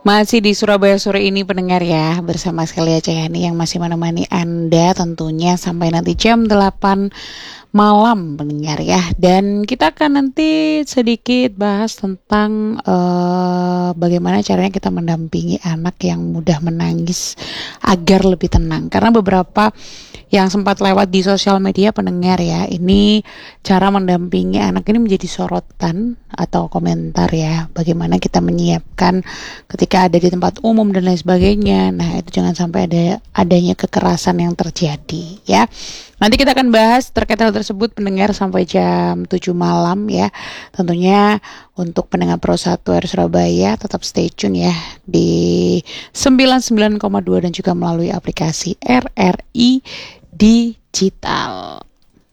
Masih di Surabaya sore ini pendengar ya, bersama sekali Cahayani yang masih menemani Anda tentunya sampai nanti jam 8 malam pendengar ya. Dan kita akan nanti sedikit bahas tentang bagaimana caranya kita mendampingi anak yang mudah menangis agar lebih tenang. Karena beberapa yang sempat lewat di sosial media pendengar ya, ini cara mendampingi anak ini menjadi sorotan atau komentar ya, bagaimana kita menyiapkan ketika ada di tempat umum dan lain sebagainya. Nah itu jangan sampai adanya kekerasan yang terjadi ya. Nanti kita akan bahas terkait hal tersebut pendengar sampai jam 7 malam ya. Tentunya untuk pendengar Pro 1 R Surabaya tetap stay tune ya di 99,2 dan juga melalui aplikasi RRI Digital.